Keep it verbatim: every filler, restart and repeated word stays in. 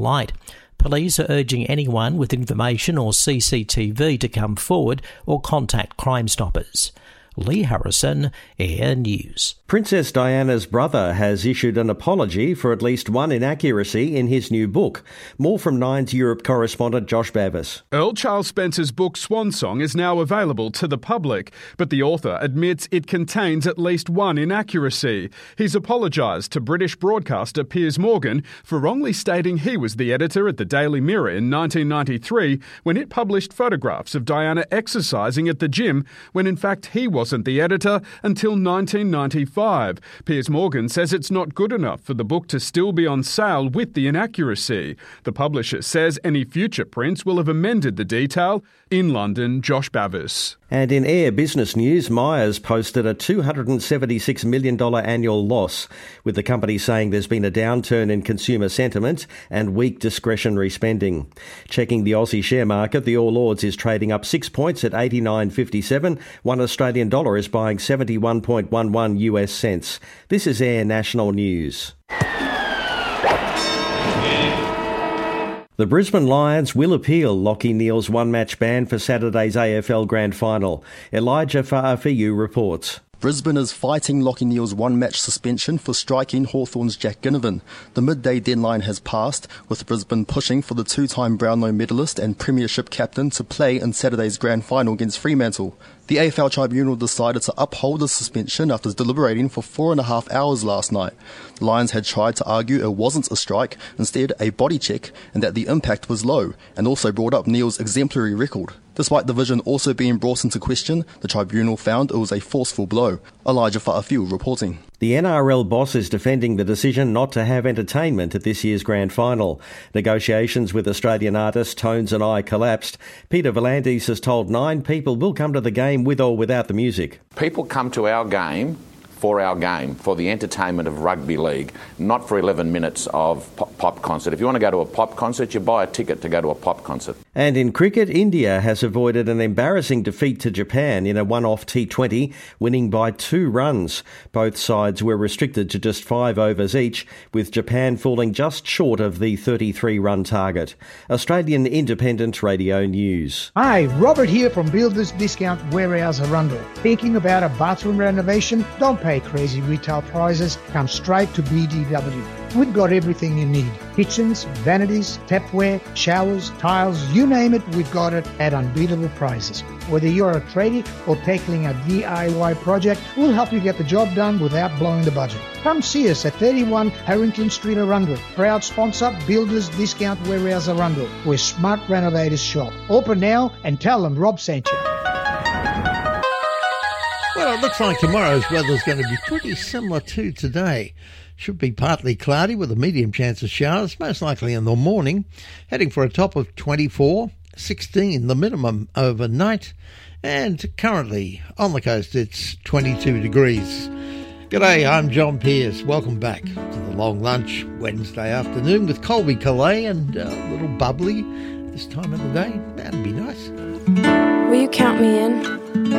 light. Police are urging anyone with information or C C T V to come forward or contact Crime Stoppers. Lee Harrison, Air News. Princess Diana's brother has issued an apology for at least one inaccuracy in his new book. More from Nine's Europe correspondent Josh Bavis. Earl Charles Spencer's book Swan Song is now available to the public, but the author admits it contains at least one inaccuracy. He's apologised to British broadcaster Piers Morgan for wrongly stating he was the editor at the Daily Mirror in nineteen ninety-three when it published photographs of Diana exercising at the gym when in fact he wasn't the editor until nineteen ninety-five. Piers Morgan says it's not good enough for the book to still be on sale with the inaccuracy. The publisher says any future prints will have amended the detail. In London, Josh Bavis. And in Air Business News, Myers posted a two hundred seventy-six million dollars annual loss, with the company saying there's been a downturn in consumer sentiment and weak discretionary spending. Checking the Aussie share market, the All Ords is trading up six points at eighty-nine fifty-seven. One Australian dollar is buying seventy-one point one one U S cents. This is Air National News. The Brisbane Lions will appeal Lachie Neale's one-match ban for Saturday's A F L Grand Final. Elijah Fa'afiu reports. Brisbane is fighting Lachie Neale's one-match suspension for striking Hawthorn's Jack Ginnivan. The midday deadline has passed, with Brisbane pushing for the two-time Brownlow medalist and premiership captain to play in Saturday's grand final against Fremantle. The A F L Tribunal decided to uphold the suspension after deliberating for four and a half hours last night. The Lions had tried to argue it wasn't a strike, instead a body check, and that the impact was low, and also brought up Neale's exemplary record. Despite the vision also being brought into question, the tribunal found it was a forceful blow. Elijah Fa'afiu reporting. The N R L boss is defending the decision not to have entertainment at this year's grand final. Negotiations with Australian artist Tones and I collapsed. Peter Volandis has told Nine people will come to the game with or without the music. People come to our game for our game, for the entertainment of rugby league, not for eleven minutes of pop, pop concert. If you want to go to a pop concert, you buy a ticket to go to a pop concert. And in cricket, India has avoided an embarrassing defeat to Japan in a one-off T twenty, winning by two runs. Both sides were restricted to just five overs each, with Japan falling just short of the thirty-three run target. Australian Independent Radio News. Hi, Robert here from Builders Discount Warehouse Arundel. Thinking about a bathroom renovation? Don't pay crazy retail prices. Come straight to B D W. We've got everything you need. Kitchens, vanities, tapware, showers, tiles, you name it, we've got it at unbeatable prices. Whether you're a tradie or tackling a D I Y project, we'll help you get the job done without blowing the budget. Come see us at thirty-one Harrington Street, Arundel. Proud sponsor, Builders Discount Warehouse Arundel, where smart renovators shop. Open now and tell them Rob sent you. Well, it looks like tomorrow's weather's going to be pretty similar to today. Should be partly cloudy with a medium chance of showers, most likely in the morning. Heading for a top of twenty-four, sixteen the minimum overnight. And currently on the coast it's twenty-two degrees. G'day, I'm John Pearce. Welcome back to the Long Lunch Wednesday afternoon with Colby Calais and a little bubbly this time of the day. That'd be nice. Will you count me in?